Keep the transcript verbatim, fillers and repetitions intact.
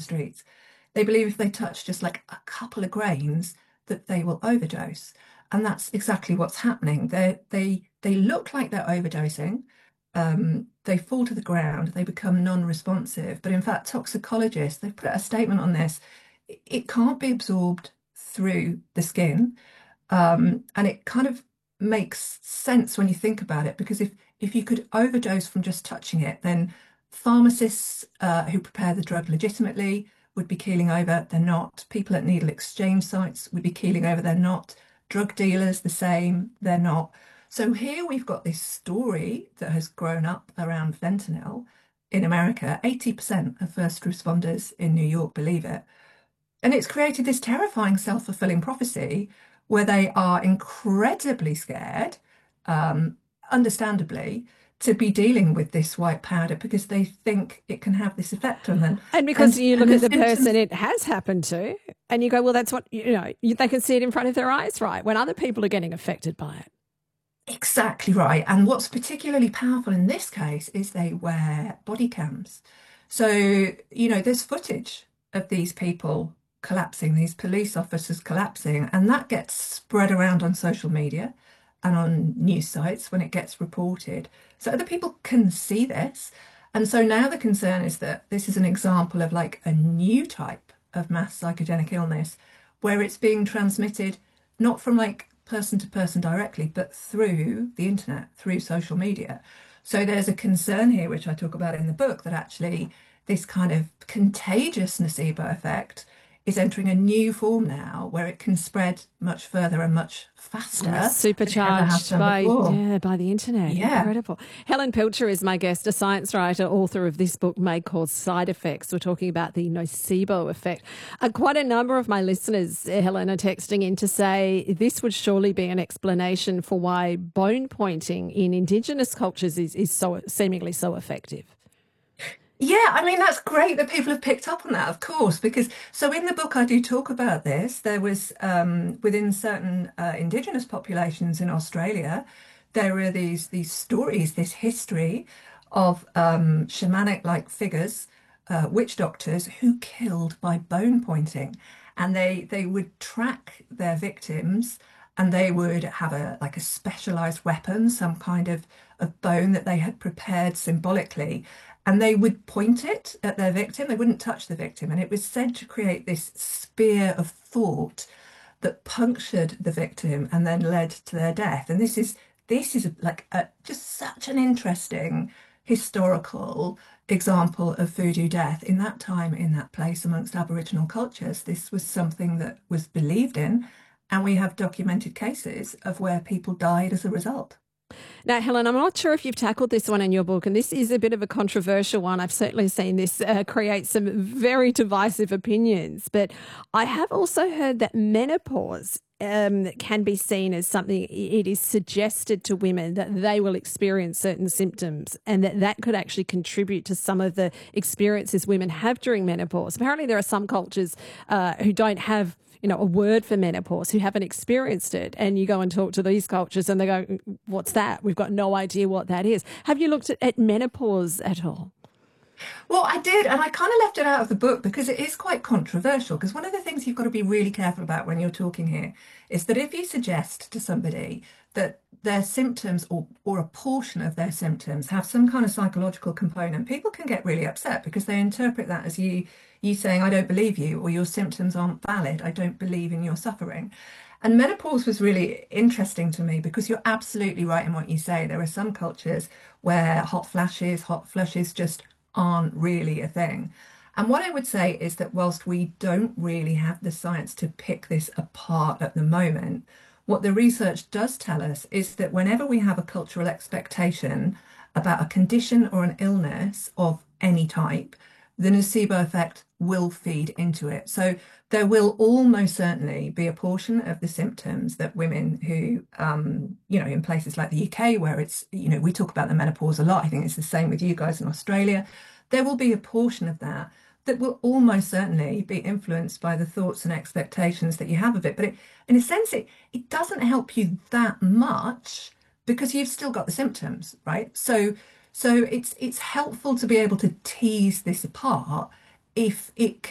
streets. They believe if they touch just like a couple of grains, that they will overdose. And that's exactly what's happening. They they they look like they're overdosing. Um, they fall to the ground, they become non-responsive. But in fact, toxicologists, they've put out a statement on this. It, it can't be absorbed through the skin. Um, and it kind of makes sense when you think about it, because if if you could overdose from just touching it, then pharmacists uh, who prepare the drug legitimately would be keeling over. They're not. People at needle exchange sites would be keeling over. They're not. Drug dealers, the same. They're not. So here we've got this story that has grown up around fentanyl in America. eighty percent of first responders in New York believe it. And it's created this terrifying self-fulfilling prophecy where they are incredibly scared, um, understandably, to be dealing with this white powder because they think it can have this effect on them. And because And, you look and at the symptoms, person it has happened to and you go, well, that's what, you know, you, they can see it in front of their eyes, right, when other people are getting affected by it. exactly right. And what's particularly powerful in this case is they wear body cams. So, you know, there's footage of these people collapsing, these police officers collapsing, and that gets spread around on social media and on news sites when it gets reported. So other people can see this. And so now the concern is that this is an example of like a new type of mass psychogenic illness where it's being transmitted not from like person to person directly, but through the internet, through social media. So there's a concern here, which I talk about in the book, that actually this kind of contagious nocebo effect is entering a new form now where it can spread much further and much faster than it ever has Supercharged done by, before. yeah, by the internet. Yeah. Incredible. Helen Pilcher is my guest, a science writer, author of this book, May Cause Side Effects. We're talking about the nocebo effect. Uh, quite a number of my listeners, Helen, are texting in to say this would surely be an explanation for why bone pointing in Indigenous cultures is, is so seemingly so effective. Yeah, I mean, that's great that people have picked up on that, of course, because so in the book I do talk about this. There was um, within certain uh, Indigenous populations in Australia, there are these these stories, this history of um, shamanic-like figures, uh, witch doctors who killed by bone pointing, and they they would track their victims, and they would have a like a specialized weapon, some kind of of bone that they had prepared symbolically, and they would point it at their victim. They wouldn't touch the victim. And it was said to create this spear of thought that punctured the victim and then led to their death. And this is this is like a, just such an interesting historical example of voodoo death in that time, in that place amongst Aboriginal cultures. This was something that was believed in, and we have documented cases of where people died as a result. Now, Helen, I'm not sure if you've tackled this one in your book, and this is a bit of a controversial one. I've certainly seen this uh, create some very divisive opinions, but I have also heard that menopause um, can be seen as something, it is suggested to women that they will experience certain symptoms and that that could actually contribute to some of the experiences women have during menopause. Apparently there are some cultures uh, who don't have you know, a word for menopause, who haven't experienced it. And you go and talk to these cultures and they go, what's that? We've got no idea what that is. Have you looked at, at menopause at all? Well, I did, and I kind of left it out of the book because it is quite controversial. Because one of the things you've got to be really careful about when you're talking here is that if you suggest to somebody that their symptoms or, or a portion of their symptoms have some kind of psychological component, people can get really upset because they interpret that as you you saying, I don't believe you, or your symptoms aren't valid. I don't believe in your suffering. And menopause was really interesting to me because you're absolutely right in what you say. There are some cultures where hot flashes, hot flushes just aren't really a thing. And what I would say is that whilst we don't really have the science to pick this apart at the moment, what the research does tell us is that whenever we have a cultural expectation about a condition or an illness of any type, the nocebo effect will feed into it. So there will almost certainly be a portion of the symptoms that women who, um, you know, in places like the U K, where it's, you know, we talk about the menopause a lot. I think it's the same with you guys in Australia. There will be a portion of that that will almost certainly be influenced by the thoughts and expectations that you have of it. But it, in a sense, it, it doesn't help you that much because you've still got the symptoms, right? So so it's it's helpful to be able to tease this apart if it